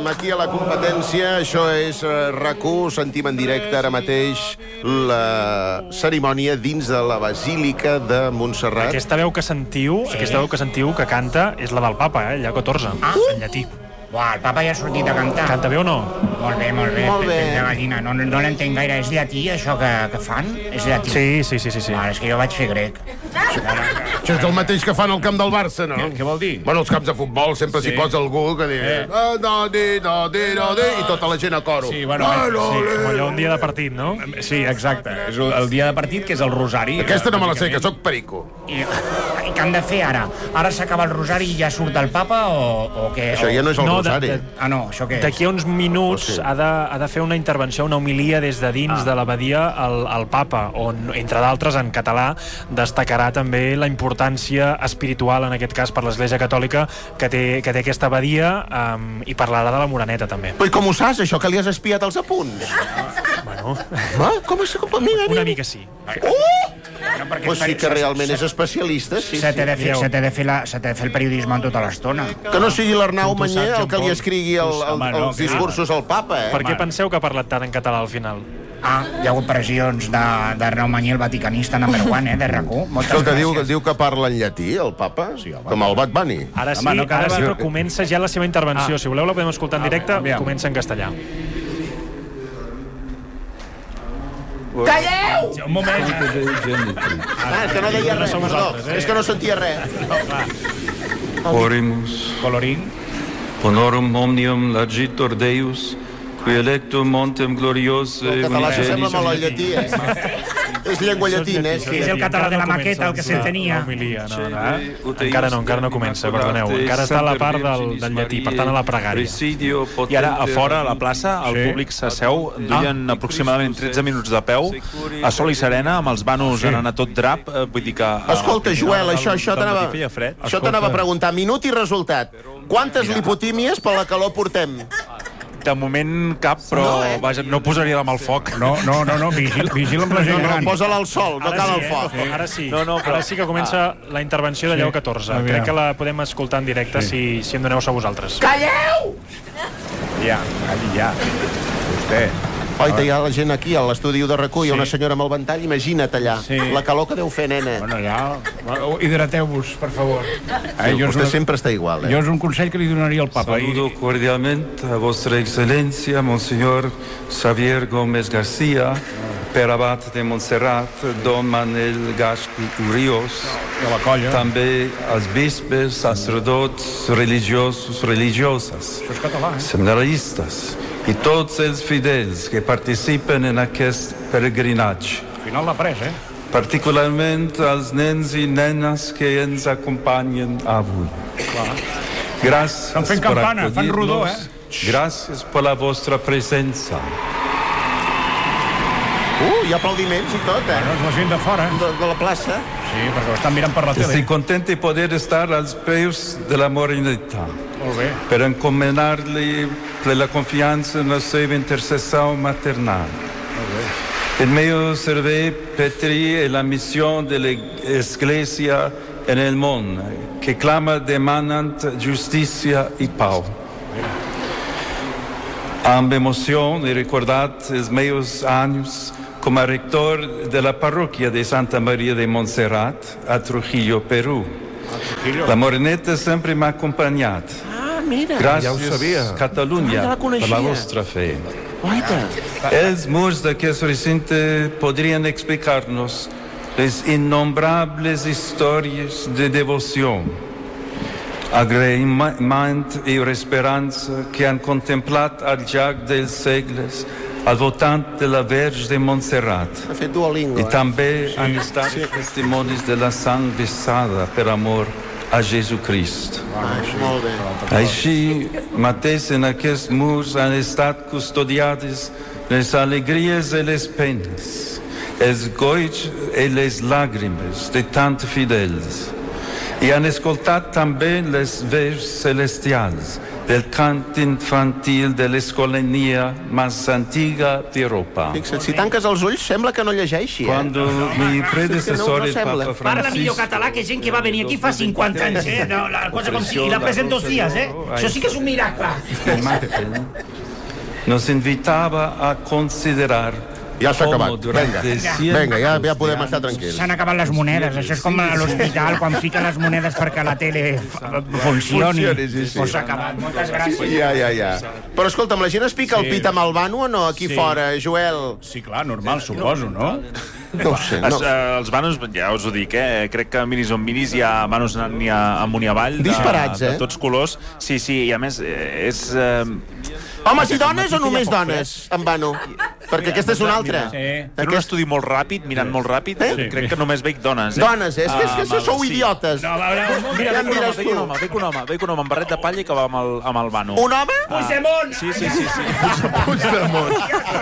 aquí a la competència. Això és RAC1. Sentim en directe ara mateix la cerimònia dins de la Basílica de Montserrat. Aquesta veu que sentiu, que canta, és la del papa, Lleó XIV, en llatí. Buah, el papa ja ha sortit a cantar. Canta bé o no? Molt bé. Molt bé. De gallina. No l'entenc gaire. És llatí, això que fan? És llatí. Sí. És que jo vaig fer grec. Això és el mateix que fan al camp del Barça, no? Què vol dir? Bueno, als camps de futbol sempre s'hi posa algú que diu... I tota la gent a coro. Sí, bueno, Com allò un dia de partit, no? Sí, exacte. És el dia de partit, que és el rosari. Aquesta no me la sé, que sóc perico. I què han de fer ara? Ara s'acaba el rosari i ja surt el papa o què? Això ja no és el rosari. No, això què és? D'aquí a uns minuts ha de fer una intervenció, una homilia des de dins de l'abadia al papa, on, entre d'altres, en català, destacarà també la importància espiritual, en aquest cas per l'Església Catòlica, que té aquesta abadia, i parlarà de la Moreneta, també. Però com ho saps, això, que li has espiat els apunts? Bueno, Com és? una mica sí. Pues sí que realment és especialista, sí. Se t'ha de fer el periodisme en tota l'estona. Que no sigui l'Arnau Tu Manyer saps, el que li escrigui els discursos al papa, Per què penseu que ha parlat tant en català al final? Hi ha hagut pressions d'Arnau Manyer, el vaticanista number one, de RAC1. Moltes El que gràcies. diu que parla en llatí, el papa? Sí, com el Bad Bunny. Ara sí, però comença ja la seva intervenció. Si voleu la podem escoltar en directe, comença en castellà. Calleu! Un moment. És que no deia res, perdó. És que no sentia res. Orimus, Colorín. honorum omnium largitor Deus, qui electum montem gloriose El català s'assembla molt al llatí, És llengua llatina, sí. És el català de la maqueta, el que s'entenia. Encara no comença, perdoneu. Encara està a la part del llatí, per tant a la pregària. I ara, a fora, a la plaça, el públic s'asseu, duien aproximadament 13 minuts de peu, a sol i serena, amb els banos anant a tot drap, vull dir que... Escolta, Joel, això t'anava a preguntar. Minut i resultat. Quantes lipotímies per la calor portem? De moment cap, però vaja, no posaria la mà al foc. No, vigila amb la gent gran. Posa-la al sol, no cal al foc. Ara sí, ara sí que comença la intervenció de Lleó XIV. Crec que la podem escoltar en directe si em doneu a vosaltres. Calleu! Ja. Vostè. Oita, hi ha la gent aquí, a l'estudi de RAC1, hi ha una senyora amb el ventall, imagina't allà. La calor que deu fer, nena. Bueno, ja... Hidrateu-vos, per favor. Vostè sempre està igual, Jo és un consell que li donaria al papa. Saludo cordialmente a Vostra Excelencia, Monseñor Xavier Gómez García, per abat de Montserrat, Don Manuel Gaspi Urios, De la colla. també als bispes, sacerdots, religiosos, religioses, Això és català, seminaristes i tots els fidels que participen en aquest peregrinatge. Al final l'ha pres, Particularment als nens i nenes que ens acompanyen avui. Gràcies Estan fent campana, fan rodó, Gràcies per la vostra presença. Hi ha aplaudiments i tot, És la gent de fora. de la plaça. Sí, perquè ho estan mirant per la tele. Estic content de poder estar als peus de la Moreneta Molt bé. per encomanar-li la confiança en la seva intercessió maternal. El meu servei Petri è la missione dell'Església nel mondo, che clama demanant giustizia e pace. Amb emoció he recordat els meus anys com a rector de la parròquia de Santa Maria de Montserrat a Trujillo, Perú. La Moreneta sempre m'ha acompanyat. Mira. Gràcies, Catalunya, per la vostra fe. Els murs d'aquest recinte podrien explicar-nos les innombrables històries de devoció, agraïment i esperança que han contemplat al llarg dels segles al voltant de la Verge de Montserrat. Ha fet Duolingo. I també han estat testimonis de la sang vessada per amor a Jesucrist. Molt bé. Així mateix en aquests murs han estat custodiades les alegries i les penes, els goig i les làgrimes de tants fidels. I han escoltat també les veus celestials del canto infantil de l'escolania más antiga d'Europa. Fixa't, si tanques els ulls sembla que no llegeixi, Cuando mi predecesor, el sembla. Papa Parla millor Francisco... català que gent que va venir aquí fa 50 anys, eh? No, la cosa com si la pres en 2 dies, eh? Això sí que és un miracle. Nos invitava a considerar Ja s'ha acabat. cómo durante Vinga, ja podem estar tranquils. S'han acabat les monedes. Això és com a l'hospital, quan fiquen les monedes perquè la tele funcioni. Sí. Pues s'ha acabat. Moltes gràcies. Ja. Però escolta'm, la gent es pica el pit amb el vano o no, aquí fora, Joel? Sí, clar, normal, suposo, no? No ho sé, no. Els vanos, ja us ho dic, crec que minis on minis hi ha vanos anant amunt i avall. Disparats, de tots colors. Sí, i a més és... Homes i dones o només dones, en vano? Perquè aquesta és una altra. Fent un estudi molt ràpid, mirant molt ràpid, crec que només veig dones. Dones, és que sou idiotes. No, a veure, Ja em diràs Veig tu. un home amb barret de palla i que va amb el vano. Un home? Puigdemont! Sí. Puigdemont.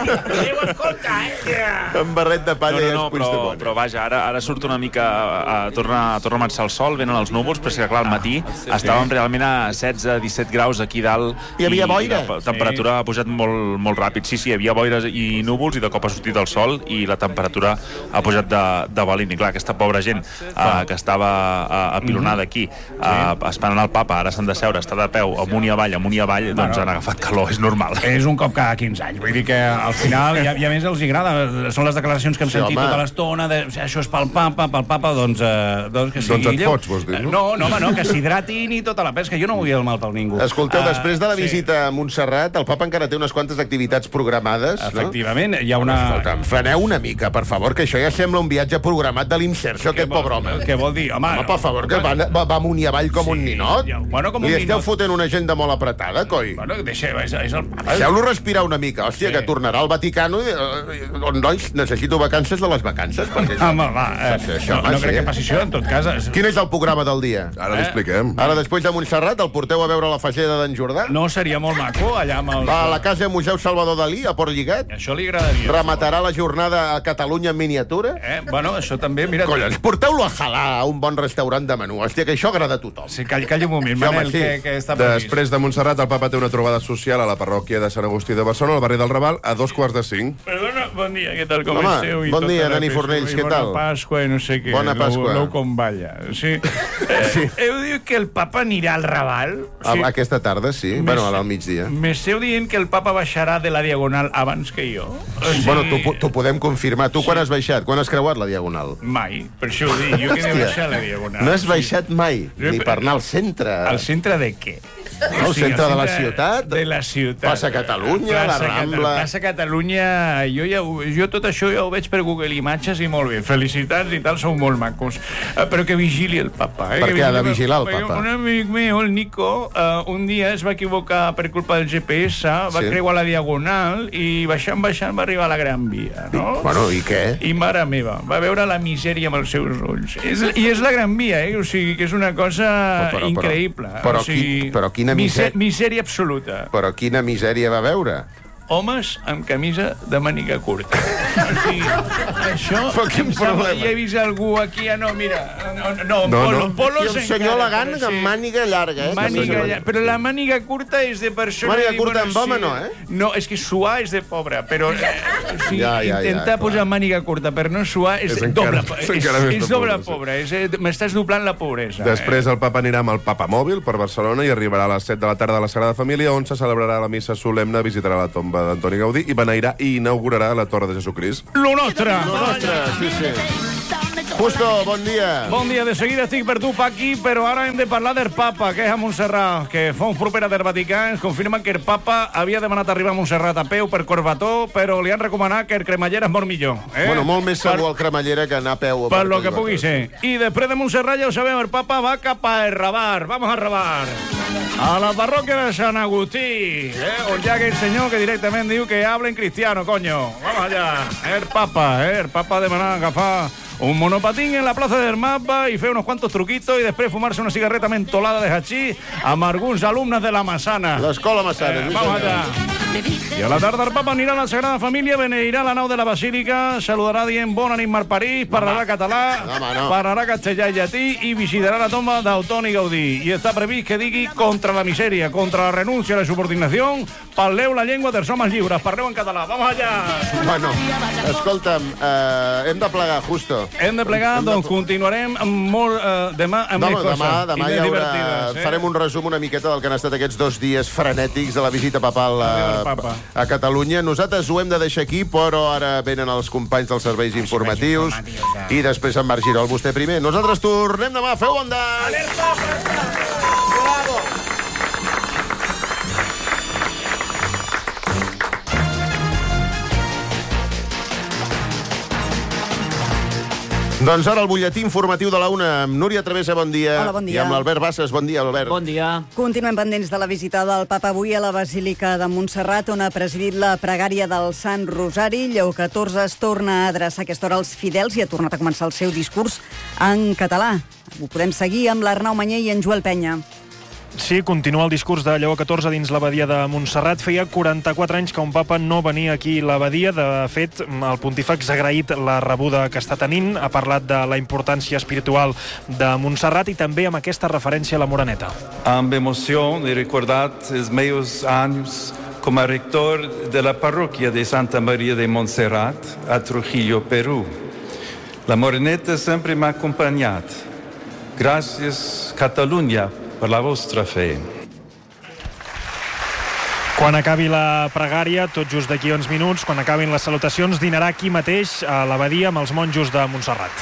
Déu en compte, Amb barret de palla i és Puigdemont. Però vaja, ara surt una mica, torna a marxar el sol, venen els núvols, però és que clar, al matí estàvem realment a 16-17 graus aquí dalt. Hi havia boira? La temperatura ha pujat molt ràpid. Sí, hi havia boires i núvols i de cop ha sortit el sol i la temperatura ha pujat de valent. I clar, aquesta pobra gent que estava apilonada aquí, esperant el papa, ara s'han de seure, està de peu, amunt i avall, doncs han agafat calor, és normal. És un cop cada 15 anys. Vull dir que al final, i a més els agrada, són les declaracions que hem sentit home. tota l'estona, de això és pel papa, doncs que sigui... Doncs et fots, vols dir, no? No, home, no, que s'hidratin i tota la pesca. Jo no vull el mal pel ningú. Escolteu, després de la visita a Montserrat, el papa encara té unes quantes activitats programades, no? Efectivament, hi ha una... Escolta'm, freneu una mica, per favor, que això ja sembla un viatge programat de l'Inserció, aquest pobre home. Què vol dir? Home, Home, per favor, que va amunt i avall com un ninot. Bueno, com un Li esteu ninot. fotent una agenda molt apretada, coi? Bueno, deixa, és el papa. Deixeu-lo respirar una mica. Hòstia, que tornarà al Vaticano i... Nois, necessito vacances de les vacances. Perquè Home, va, això va no ser. crec que passi això, en tot cas. Quin és el programa del dia? Ara l'expliquem. Ara, després de Montserrat, el porteu a veure la fageda d'en Jordà? No seria molt maco, allà amb els... Va a la casa Museu Salvador Dalí, a Port Lligat? Això li agradaria. Rematarà la jornada a Catalunya en miniatura? Bueno, això també, mira... Collons, porteu-lo a Jalà, a un bon restaurant de menú. Hòstia, que això agrada a tothom. Sí, calla un moment, Sí, home, Manel, sí. que està previst. Després de Montserrat, el papa té una trobada social a la parròquia de Sant Agustí de Barcelona, al barri del Raval, a 4:45. Perdona, bon dia, què tal, com Home, esteu? I bon tota dia, la Dani festa, Fornells, i què tal? Bona Pasqua i no sé què. Bona Pasqua. L'ou com balla. Sí. Heu dit que el papa anirà al Raval? Aquesta tarda, sí. Bueno, al migdia. M'esteu dient que el papa baixarà de la Diagonal abans que jo? Bueno, t'ho podem confirmar. Tu quan has baixat? Quan has creuat la Diagonal? Mai, per això ho dic. Jo que he de baixar la Diagonal. No has baixat mai, ni per anar al centre. Al centre de què? Al centre de la ciutat? De la ciutat. Plaça Catalunya, la Rambla... Plaça Catalunya, jo tot això ja ho veig per Google Imatges i molt bé. Felicitats i tal, sou molt macos. Però que vigili el papa. Per què ha de vigilar el papa? Un amic meu, el Nico, un dia es va equivocar per culpa del GPS, va creuar la Diagonal i baixant va arribar a la Gran Via, no? Bueno, i què? I mare meva, va veure la misèria amb els seus ulls. I és la Gran Via, o sigui, que és una cosa increïble. Però quina misèria... Misèria absoluta. Però quina misèria va veure? Homes amb camisa de màniga curta. O sigui, això... Però quin problema? Ja he vist algú aquí... No, mira... No, polos I el senyor elegant amb màniga llarga, eh? Màniga llarga. Però la màniga curta és de persona... Màniga curta amb home, no, eh? No, és que suar és de pobre, però... O sigui, Ja, intentar posar màniga curta per no suar és doble... És doble pobre. M'estàs doblant la pobresa. Després el papa anirà amb el papamòbil per Barcelona i arribarà a les 7 de la tarda a la Sagrada Família, on se celebrarà la missa solemne, visitarà la tomba d'Antoni Gaudí i beneirà i inaugurarà la Torre de Jesucrist. Lo nostre! Sí. Justo, bon dia. Bon dia, de seguida estic per tu, Paqui, però ara hem de parlar del papa, que és a Montserrat, que fons propera del Vaticà ens confirmen que el papa havia demanat arribar a Montserrat a peu per Corbató, però li han recomanat que el cremallera és molt millor. Bueno, molt més segur el cremallera que anar a peu. Per lo que pugui ser. I després de Montserrat, ja ho sabem, el papa va cap a Rabar. Vamos a Rabar. A la parròquia de Sant Agustí, on hi ha aquell senyor que directament diu que habla en cristiano, coño. Vamos allá. El papa demanà agafar un monopatín en la plaza del Mapa y fer unos cuantos truquitos y després fumarse una cigarreta mentolada de hachís amb alguns alumnes de la Massana. L'escola Massana. Vamos allá. I a la tarda el papa anirà a la Sagrada Família, beneirà la nau de la Basílica, saludarà dient bon ànim Malparís, parlarà català, parlarà castellà i llatí i visitarà la tomba d'Antoni Gaudí. I està previst que digui contra la misèria, contra la renúncia i la subordinació, parleu la llengua dels homes lliures, parleu en català. Vamos allà! Bueno, escolta'm, hem de plegar, Justo. Hem de plegar, doncs continuarem molt demà amb més coses. Demà ja farem un resum una miqueta del que han estat aquests 2 dies frenètics de la visita papal a Catalunya. Nosaltres ho hem de deixar aquí, però ara venen els companys dels serveis informatius i després en Marc Girol. Vostè primer. Nosaltres tornem demà. Feu bon dia! Alerta! Bravo! Doncs ara el butlletí informatiu de la UNA amb Núria Travessa, bon dia. Hola, bon dia. I amb l'Albert Bassas, bon dia, Albert. Bon dia. Continuem pendents de la visita del papa avui a la Basílica de Montserrat, on ha presidit la pregària del Sant Rosari. Lleó XIV es torna a adreçar a aquesta hora als fidels i ha tornat a començar el seu discurs en català. Ho podem seguir amb l'Arnau Manyer i en Joel Penya. Sí, continua el discurs de Lleó XIV dins l'abadia de Montserrat. Feia 44 anys que un papa no venia aquí a l'abadia. De fet, el pontífex ha agraït la rebuda que està tenint, ha parlat de la importància espiritual de Montserrat i també amb aquesta referència a la Moreneta. Amb emoció he recordat els meus anys com a rector de la parròquia de Santa Maria de Montserrat a Trujillo, Perú. La Moreneta sempre m'ha acompanyat. Gràcies, Catalunya, per la vostra fe. Quan acabi la pregària, tot just d'aquí uns minuts, quan acabin les salutacions, dinarà aquí mateix a l'abadia amb els monjos de Montserrat.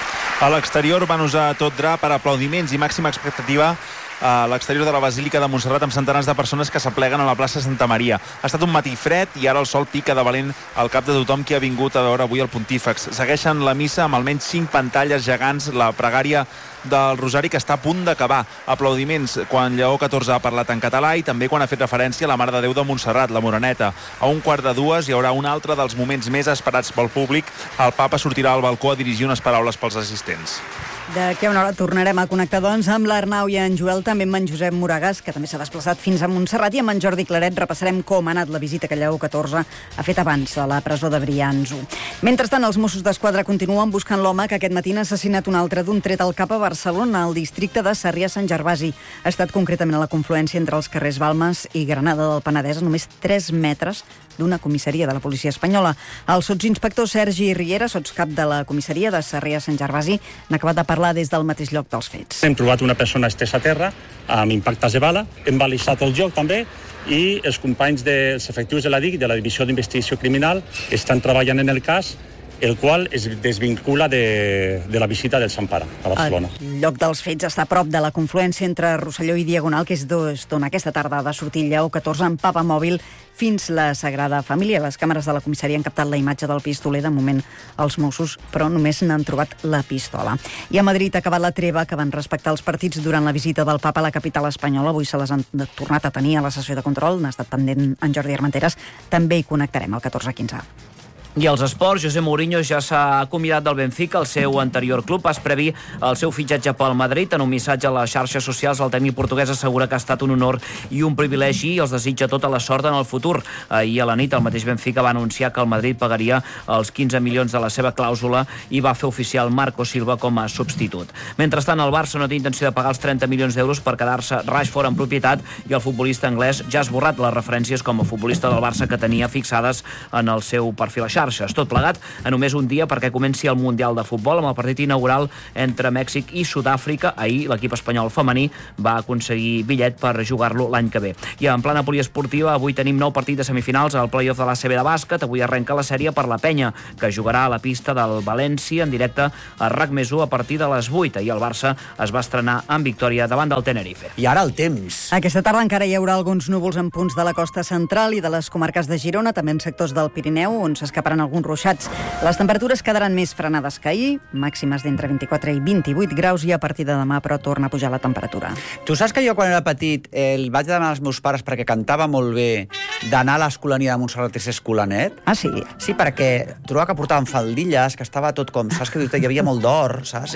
A l'exterior van usar tot drap per aplaudiments i màxima expectativa a l'exterior de la Basílica de Montserrat amb centenars de persones que s'apleguen a la plaça Santa Maria. Ha estat un matí fred i ara el sol pica de valent al cap de tothom qui ha vingut a veure avui el pontífex. Segueixen la missa amb almenys 5 pantalles gegants, la pregària del Rosari que està a punt d'acabar. Aplaudiments quan Lleó XIV ha parlat en català i també quan ha fet referència a la Mare de Déu de Montserrat, la Moreneta. A 1:15 hi haurà un altre dels moments més esperats pel públic. El papa sortirà al balcó a dirigir unes paraules pels assistents. D'aquí a una hora tornarem a connectar, doncs, amb l'Arnau i en Joel, també amb en Josep Moragas, que també s'ha desplaçat fins a Montserrat, i amb en Jordi Claret repassarem com ha anat la visita que Lleó XIV ha fet abans a la presó de Brianzo. Mentrestant, els Mossos d'Esquadra continuen buscant l'home que aquest matí ha assassinat un altre d'un tret al cap a Barcelona, al districte de Sarrià-Sant Gervasi. Ha estat concretament a la confluència entre els carrers Balmes i Granada del Penedès, a només 3 metres d'una comissaria de la policia espanyola. El sotsinspector Sergi Riera, sotscap de la comissaria de Sarrià-Sant Gervasi, n'ha acabat de parlar des del mateix lloc dels fets. Hem trobat una persona estesa a terra amb impactes de bala, hem balisat el lloc també i els companys dels efectius de la DIC, de la Divisió d'Investigació Criminal, estan treballant en el cas, el qual es desvincula de la visita del Sant Pare a Barcelona. El lloc dels fets està a prop de la confluència entre Rosselló i Diagonal, que és d'on aquesta tarda ha de sortir Lleó XIV en papa mòbil fins la Sagrada Família. Les càmeres de la comissaria han captat la imatge del pistoler. De moment, els Mossos, però només n'han trobat la pistola. I a Madrid ha acabat la treva que van respectar els partits durant la visita del papa a la capital espanyola. Avui se les han tornat a tenir a la sessió de control. N'ha estat pendent en Jordi Armenteres. També hi connectarem al 14-15. I als esports, José Mourinho ja s'ha acomiadat del Benfica, el seu anterior club. Es previ el seu fitxatge pel Madrid. En un missatge a les xarxes socials, el tècnic portuguès assegura que ha estat un honor i un privilegi i els desitja tota la sort en el futur. Ahir a la nit, el mateix Benfica va anunciar que el Madrid pagaria els 15 milions de la seva clàusula i va fer oficial Marco Silva com a substitut. Mentrestant, el Barça no té intenció de pagar els 30 milions d'euros per quedar-se Rashford en propietat i el futbolista anglès ja ha esborrat les referències com a futbolista del Barça que tenia fixades en el seu perfil a xarxes. Tot plegat a només un dia perquè comenci el Mundial de Futbol amb el partit inaugural entre Mèxic i Sud-àfrica. Ahir l'equip espanyol femení va aconseguir bitllet per jugar-lo l'any que ve. I en plana poliesportiva, avui tenim 9 partits de semifinals al play-off de l'ACB de bàsquet. Avui arrenca la sèrie per la Penya, que jugarà a la pista del València en directe a RAC+1 a partir de les 8. I el Barça es va estrenar en victòria davant del Tenerife. I ara el temps. Aquesta tarda encara hi haurà alguns núvols en punts de la costa central i de les comarques de Girona, també en sectors del Pirineu, on s'escaparan alguns ruixats. Les temperatures quedaran més frenades que ahir, màximes d'entre 24 i 28 graus, i a partir de demà, però, torna a pujar la temperatura. Tu saps que jo, quan era petit, el vaig demanar als meus pares perquè cantava molt bé d'anar a l'escolania de Montserrat i ser escolanet? Ah, sí? Sí, perquè trobava que portaven faldilles, que estava tot com... Saps que hi havia molt d'or, saps?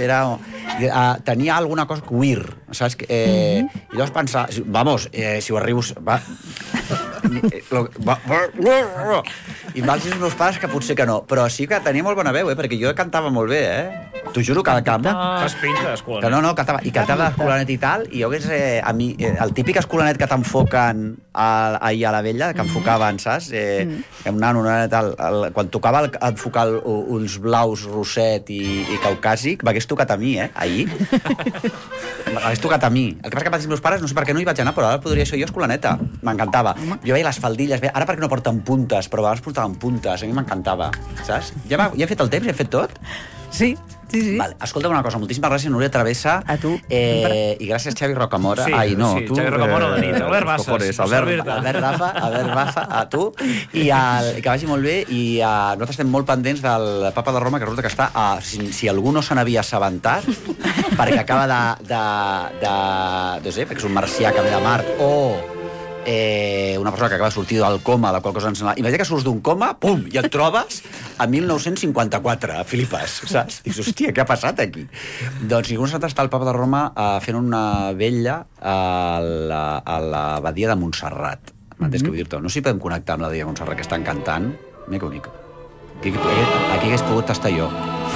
Tenia alguna cosa queer, saps? I llavors pensava... Vamos, si ho arribo... I em van dir els meus pares que potser que no. Però sí que tenia molt bona veu, perquè jo cantava molt bé, T'ho juro, cada canta. Fas pinta d'escolanet. Que no, cantava. I cantava d'escolanet i tal, i jo hagués... a mi, el típic escolanet que t'enfoquen ahir a la vella, que enfocaven, saps? Un nano, tal, quan tocava enfocar uns blaus roset i caucàsic, m'hagués tocat a mi, ahir. M'hagués tocat a mi. El que passa que els meus pares, no sé per què no hi vaig anar, però ara podria ser jo escolaneta. M'encantava. Jo veia les faldilles, ara perquè no porten puntes, però abans portaven puntes, a mi m'encantava, saps? Ja he fet el temps, he fet tot? Sí. Vale. Escolta'm una cosa, moltíssimes gràcies, Núria Travessa. A tu. I gràcies, Xavi Rocamora. Sí, tu, Xavi Rocamora de nit. Albert Bassas. Albert Bafa, a tu. I que vagi molt bé. I nosaltres estem molt pendents del Papa de Roma, que resulta que està... Si algú no se n'havia assabentat, perquè acaba no sé, perquè és un marcià que ve de Mart, o una persona que acaba de sortir del coma, de qual cosa ens... Imagina que surts d'un coma, pum, i et trobes a 1954, a Filipes, saps? Dius, hòstia, què ha passat aquí? Doncs ningú no està el Papa de Roma fent una vella a l'abadia de Montserrat. M'entens què vull dir-te? No sé si podem connectar amb l'abadia de Montserrat, que estan cantant. Mira que bonic. Aquí hagués pogut estar jo.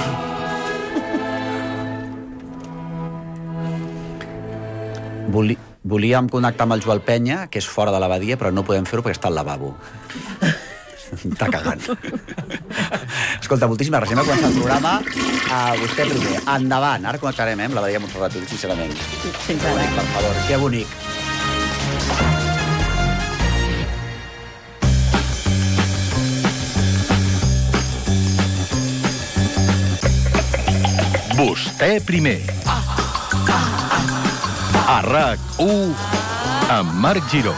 Volíem connectar amb el Joel Penya, que és fora de l'abadia, però no podem fer-ho perquè està al lavabo. Està cagant. Escolta, moltíssimes gràcies. Hem començat el programa. Vostè primer. Endavant. Ara connectarem, amb l'abadia de Montserrat, sincerament. Fins ara. Per favor, que bonic. Vostè primer. A RAC1 amb Marc Giró.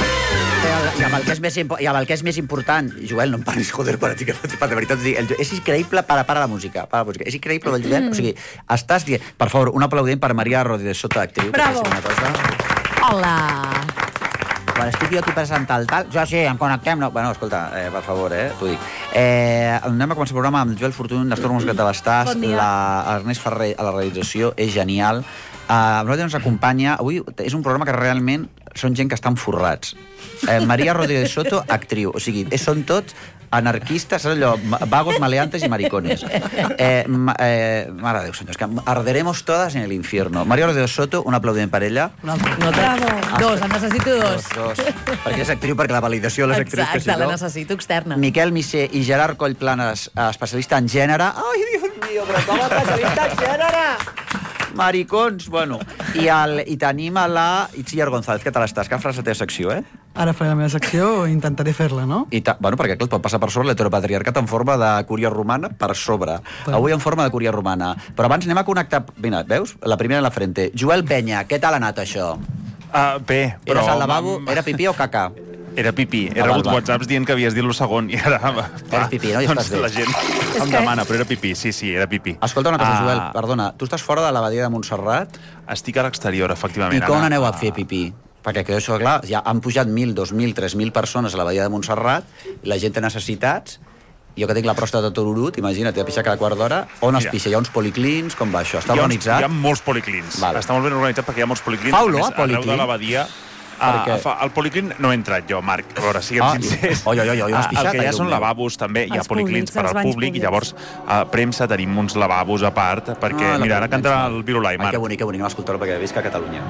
I amb el que és més important, Joel, no em parlis, joder, per a ti, que de veritat, és increïble, para la música, és increïble, Joel, o sigui, estàs dient, per favor, un aplaudiment per Maria Rodríguez Soto, actriu. Bravo. Hola. Quan estic jo aquí presentant el tal, jo sí, em connectem, no? Bueno, escolta, per favor, t'ho dic. Anem a començar el programa amb el Joel Fortuny, l'Astor Música de l'Estàs, l'Ernest Ferrer a la realització, és genial. A nosaltres ens acompanya... Avui és un programa que realment són gent que estan forrats. Maria Rodríguez Soto, actriu. O sigui, són tots anarquistes, saps allò? Vagos, maleantes i maricones. Mare de Déu, senyors, que arderemos todas en el infierno. Maria Rodríguez Soto, un aplaudiment per ella. Bravo. Dos, en necessito dos. Dos. Perquè és actriu, perquè la validació de les actrius que si no... Exacte, la necessito externa. Miquel Missé i Gerard Collplanes, especialista en gènere. Ai, Dios mío, però com a especialista en gènere! Maricons, bueno. I tenim a la Itziar González. Què tal estàs? Que faràs la teva secció, Ara faré la meva secció o intentaré fer-la, no? Bueno, perquè clar, pot passar per sobre l'heteropatriarcat en forma de cúria romana per sobre. Avui en forma de cúria romana. Però abans anem a connectar... Mira, veus? La primera en la frente. Joel Penya, què tal ha anat això? Bé, però... Eres al lavabo? Era pipí o caca? Era pipí. He rebut whatsapps dient que havies dit lo segon i ara... Eres pipí, no? I doncs la gent em demana, però era pipí. Sí, era pipí. Escolta una cosa, Joel, perdona. Tu estàs fora de l'abadia de Montserrat? Estic a l'exterior, efectivament. I com aneu a fer pipí? Perquè això, clar, ja han pujat 1.000, 2.000, 3.000 persones a l'abadia de Montserrat i la gent té necessitats. Jo que tinc la pròstata tururut, imagina't, he de pixar cada quart d'hora. On es pixa? Hi ha uns policlins? Com va això? Està organitzat? Hi ha molts policlins. Està molt ben organitzat perquè hi ha molts policlins. Fa olor a policlin? Arreu de l'abadia. Al policlin no he entrat jo, Marc. A veure, siguem sincers. El que ja són lavabos, també. Hi ha policlins per al públic i llavors a premsa tenim uns lavabos a part perquè, mira, ara cantarà el Virulai, Marc. Que bonic, anem a escoltar-ho perquè visca a Catalunya.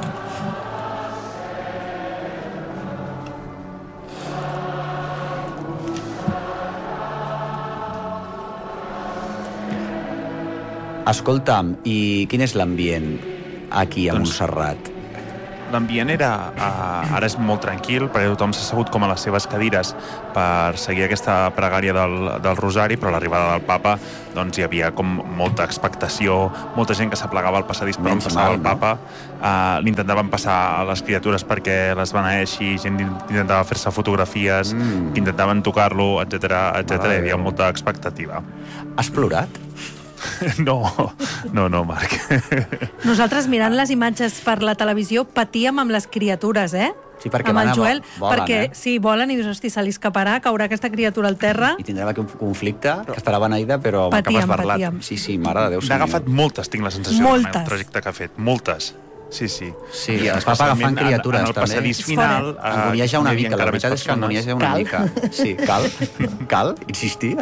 Escolta'm, i quin és l'ambient aquí a Montserrat? L'ambient ara és molt tranquil, perquè tothom s'ha assegut com a les seves cadires per seguir aquesta pregària del Rosari, però a l'arribada del Papa doncs hi havia com molta expectació, molta gent que s'aplegava al passadís per on passava el Papa, l'intentaven passar a les criatures perquè les beneeixi, gent intentava fer-se fotografies, intentaven tocar-lo, etc. Hi havia molta expectativa. Has plorat? No, Marc. Nosaltres, mirant les imatges per la televisió, patíem amb les criatures, Sí, perquè amb el Joel, volen, perquè sí, volen i dius, hosti, se li escaparà, caurà aquesta criatura al terra. I tindrem aquí un conflicte, que estarà beneïda, però patíem, cap esbarlat. Sí, mare de Déu. N'ha agafat moltes, tinc la sensació, del trajecte que ha fet. Moltes. Sí. Sí, el papa agafant criatures, també. En el passadís final... Angonieja una mica, la veritat és que angonieja una mica. Sí, cal insistir.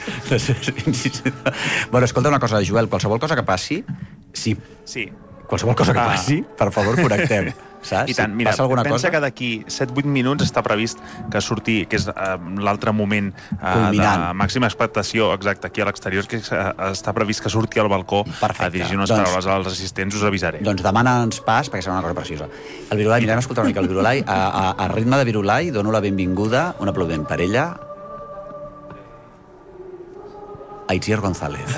Bueno, escolta una cosa, Joel, qualsevol cosa que passi, sí. Qualsevol cosa que passi, per favor, connectem. Saps? I tant, mira, pensa que d'aquí 7-8 minuts està previst que surti, que és l'altre moment de màxima expectació, exacte, aquí a l'exterior, que està previst que surti al balcó a dirigir unes paraules als assistents, us avisaré. Doncs demana'ns pas, perquè serà una cosa preciosa. El Virulai, mirem a escoltar una mica el Virulai. A ritme de Virulai, dono la benvinguda, un aplaudiment per ella, a Itziar González.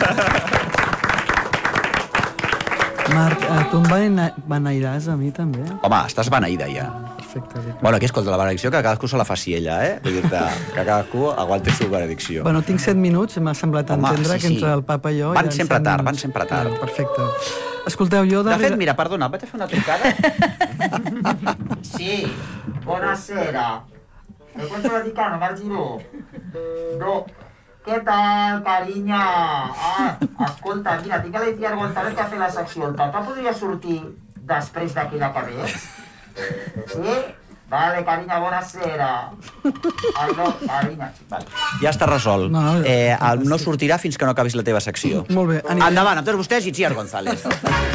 Marc, tu em beneiràs a mi també? Home, estàs beneïda ja. Perfecte. Bueno, aquí, escolta, la benedicció que cadascú se la faci ella, Vull dir-te que cadascú aguante su benedicció. Bueno, tinc 7 minuts, m'ha semblat entendre que entre el papa i jo... Van sempre tard. Perfecte. Escolteu, jo... De fet, mira, perdona, vaig a fer una trucada. Sí, buonasera. ¿Me puedes platicar, Marc Giró? No. Què tal, carinya? Escolta, mira, tinc a l'Itziar González que ha fet la secció. El papa podria sortir després d'aquella que ve? Sí? Vale, carinya, buonasera. No, carinya. Vale. Ja està resolt. No sortirà fins que no acabis la teva secció. Molt bé. Endavant, amb tots vostès, Itziar González.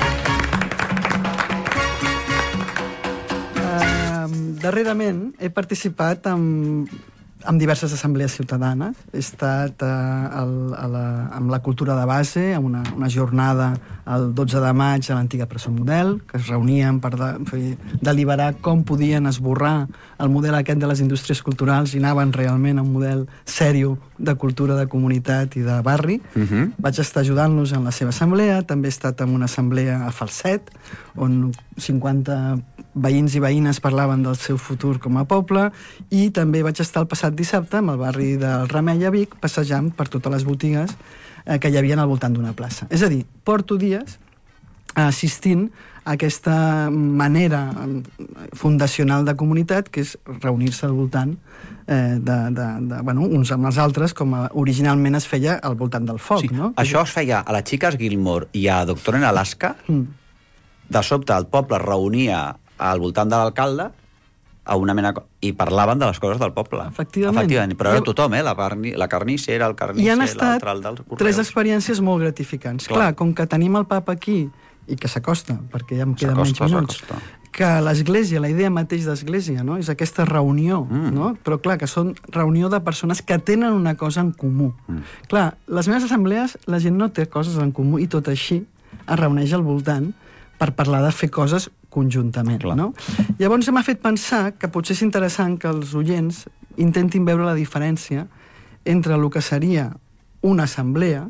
Darrerament he participat amb diverses assemblees ciutadanes. He estat amb la cultura de base, amb una jornada el 12 de maig a l'antiga presó Model, que es reunien per deliberar com podien esborrar el model aquest de les indústries culturals i anaven realment a un model sèrio de cultura de comunitat i de barri. Vaig estar ajudant-los en la seva assemblea. També he estat en una assemblea a Falset, on 50 veïns i veïnes parlaven del seu futur com a poble, i també vaig estar el passat dissabte amb el barri del Remei a Vic, passejant per totes les botigues que hi havia al voltant d'una plaça. És a dir, porto dies assistint a aquesta manera fundacional de comunitat, que és reunir-se al voltant uns amb els altres, com originalment es feia al voltant del foc. No? Això es feia a la Chicas Gilmore i a Doctor en Alaska. De sobte el poble es reunia al voltant de l'alcalde i parlaven de les coses del poble. Efectivament. Però era tothom, la carnissera, el carnisser, i han estat 3 experiències molt gratificants. Clar, com que tenim el papa aquí, i que s'acosta, perquè ja em queden menys minuts, que l'Església, la idea mateix d'Església, no? És aquesta reunió, no? Però clar, que són reunió de persones que tenen una cosa en comú. Clar, les meves assemblees, la gent no té coses en comú, i tot així es reuneix al voltant per parlar de fer coses conjuntament, no? Llavors m'ha fet pensar que potser és interessant que els oients intentin veure la diferència entre el que seria una assemblea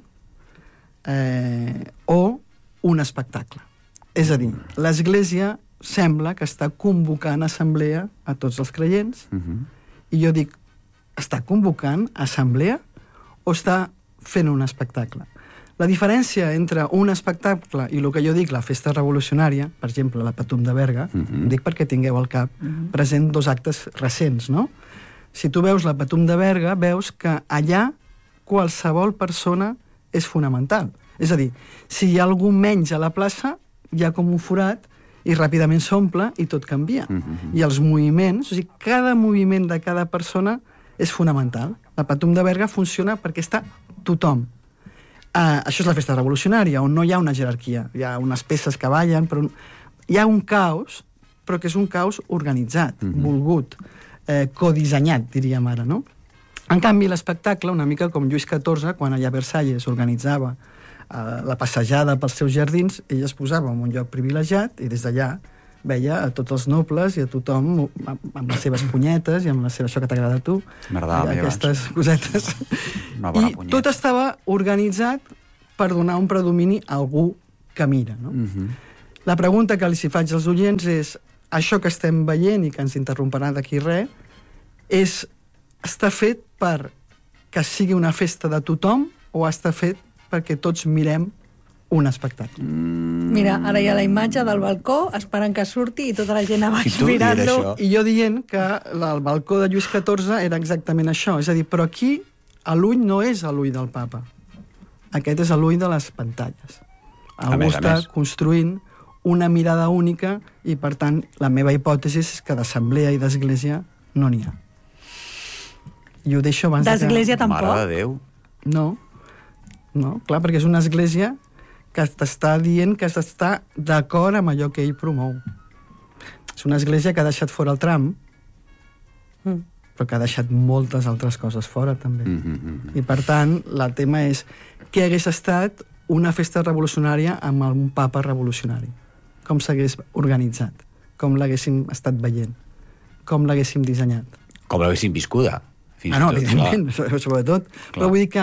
o un espectacle. És a dir, l'Església sembla que està convocant assemblea a tots els creients, i jo dic, està convocant assemblea o està fent un espectacle? La diferència entre un espectacle i el que jo dic, la festa revolucionària, per exemple, la Patum de Berga, dic perquè tingueu al cap present 2 actes recents, no? Si tu veus la Patum de Berga, veus que allà qualsevol persona és fonamental. És a dir, si hi ha algú menys a la plaça, hi ha com un forat i ràpidament s'omple i tot canvia. I els moviments, o sigui, cada moviment de cada persona és fonamental. La Patum de Berga funciona perquè està tothom. Això és la festa revolucionària, on no hi ha una jerarquia. Hi ha unes peces que ballen, però hi ha un caos, però que és un caos organitzat, volgut, codissenyat, diríem ara, no? En canvi, l'espectacle, una mica com Lluís XIV, quan allà a Versalles organitzava la passejada pels seus jardins, ell es posava en un lloc privilegiat i des d'allà veia a tots els nobles i a tothom amb les seves punyetes i amb les seves... Això que t'agrada a tu, aquestes cosetes. I tot estava organitzat per donar un predomini a algú que mira, no? La pregunta que els faig als oients és: això que estem veient i que ens interromperà d'aquí res, està fet per que sigui una festa de tothom o està fet perquè tots mirem un espectacle? Mira, ara hi ha la imatge del balcó esperant que surti i tota la gent a baix mirant-lo. I jo dient que el balcó de Lluís XIV era exactament això. És a dir, però aquí l'ull no és l'ull del papa. Aquest és l'ull de les pantalles. Algú està construint una mirada única i, per tant, la meva hipòtesi és que d'assemblea i d'església no n'hi ha. I ho deixo abans d'església tampoc? Mare de Déu. No, clar, perquè és una església que t'està dient que està d'acord amb allò que ell promou. És una església que ha deixat fora el tram, però que ha deixat moltes altres coses fora, també. I, per tant, el tema és què hagués estat una festa revolucionària amb un papa revolucionari. Com s'hagués organitzat, com l'haguéssim estat veient, com l'haguéssim dissenyat. Com l'haguéssim viscuda. No, evidentment, sobretot. Però vull dir que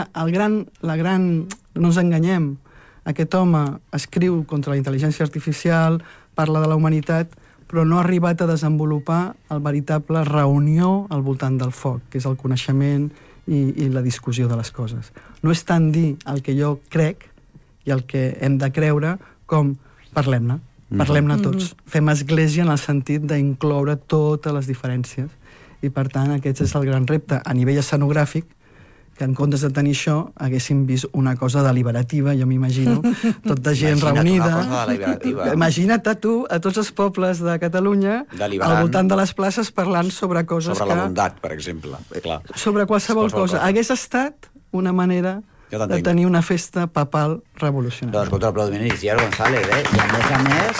no ens enganyem, aquest home escriu contra la intel·ligència artificial, parla de la humanitat, però no ha arribat a desenvolupar el veritable reunió al voltant del foc, que és el coneixement i la discussió de les coses. No és tant dir el que jo crec i el que hem de creure com parlem-ne tots. Fem església en el sentit d'incloure totes les diferències. I, per tant, aquest és el gran repte a nivell escenogràfic, que en comptes de tenir això, haguéssim vist una cosa deliberativa, jo m'imagino, tot de gent reunida. Una cosa deliberativa. Imagina't tu, a tots els pobles de Catalunya, al voltant de les places, parlant sobre coses sobre la bondat, per exemple. Clar. Sobre qualsevol cosa. Hagués estat una manera de tenir una festa papal revolucionària. Doncs contra el Dominic Isidro González, i a més,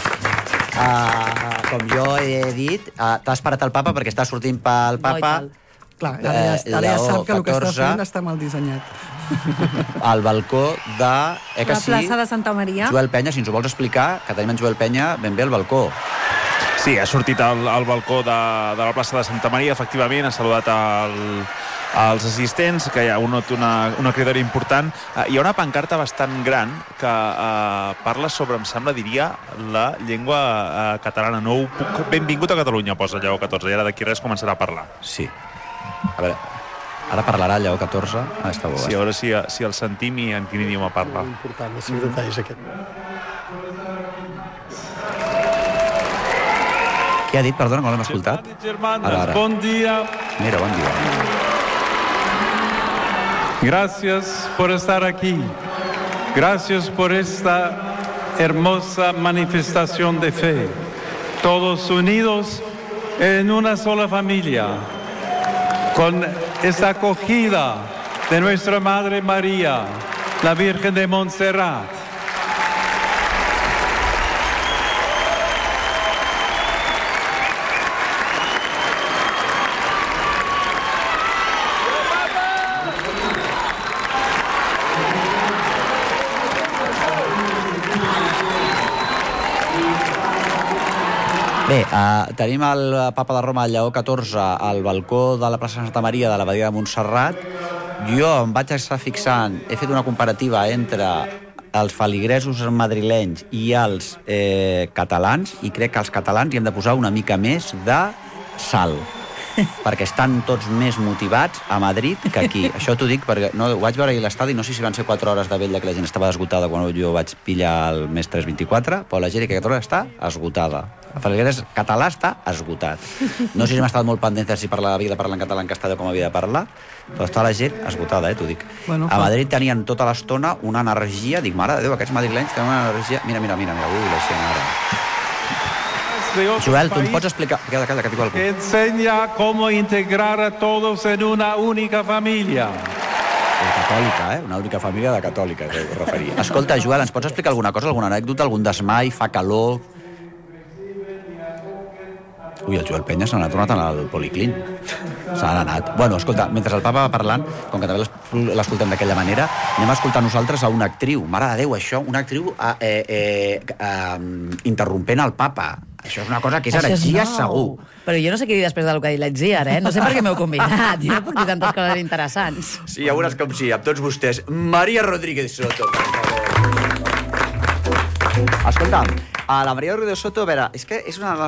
com jo he dit, t'has parat el papa perquè està sortint pel papa. Clar, ara ja sap que el que està fent està mal dissenyat. Al balcó de... La plaça de Santa Maria. Joel Penya, si ens ho vols explicar, que tenim en Joel Penya ben bé al balcó. Sí, ha sortit al balcó de la plaça de Santa Maria, efectivament, ha saludat als assistents, que hi ha una cridora important. Hi ha una pancarta bastant gran que parla sobre, em sembla, diria, la llengua catalana. No ho puc... Benvingut a Catalunya, posa Lleó 14, i ara d'aquí res començarà a parlar. Sí. A veure, ara parlarà Lleó 14. Està bo. Sí, a veure si el sentim i en quin idioma parla. Important, el secretari és aquest. Què ha dit, perdona, no l'hem escoltat? Ara. Bon dia. Mira, bon dia. Gracias por estar aquí. Gracias por esta hermosa manifestación de fe. Todos unidos en una sola familia. Con esta acogida de nuestra Madre María, la Virgen de Montserrat. Bé, tenim el papa de Roma, Lleó XIV, al balcó de la plaça Santa Maria de l'abadia de Montserrat. Jo em vaig estar fixant, he fet una comparativa entre els feligresos madrilenys i els catalans, i crec que els catalans hi hem de posar una mica més de sal, perquè estan tots més motivats a Madrid que aquí. Això t'ho dic perquè ho vaig veure ahir a l'estadi, no sé si van ser 4 hores de vella, que la gent estava esgotada quan jo vaig pillar el mes 324, però la gent que està esgotada. El feligres català està esgotat. No sé si hem estat molt pendents de si havia de parlar en català en castellà com havia de parlar, però està la gent esgotada, t'ho dic. Bueno, a Madrid tenien tota l'estona una energia, dic, mare de Déu, aquests madrilenys tenen una energia... Mira, la gent ara. Joel, tu ens pots explicar... Calla, que diu algú. Que enseña cómo integrar a todos en una única familia. De catòlica, una única família de catòlica, es referia. Escolta, Joel, ens pots explicar alguna cosa, alguna anècdota, algun desmai, fa calor... Ui, el Joel Penya se n'ha tornat al Policlín. Se n'ha anat. Bueno, escolta, mentre el papa va parlant, com que també l'escoltem d'aquella manera, anem a escoltar nosaltres a una actriu. Mare de Déu, això, una actriu interrompent el papa. Això és una cosa que és heretgia, segur. Però jo no sé què dir després del que ha dit l'Etziar, No sé per què m'heu convidat. Jo no puc dir tantes coses interessants. Sí, ja veuràs com sí, amb tots vostès. Maria Rodríguez Soto, per favor. Escolta'm, a la Maria Rodríguez Soto, a veure, és que és una de les